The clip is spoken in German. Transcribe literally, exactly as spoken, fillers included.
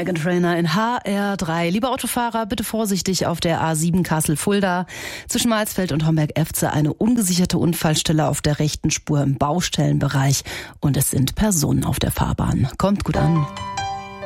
Meghan Trainor in H R drei. Liebe Autofahrer, bitte vorsichtig auf der A sieben Kassel-Fulda. Zwischen Marsfeld und Homberg-Efze eine ungesicherte Unfallstelle auf der rechten Spur im Baustellenbereich. Und es sind Personen auf der Fahrbahn. Kommt gut an.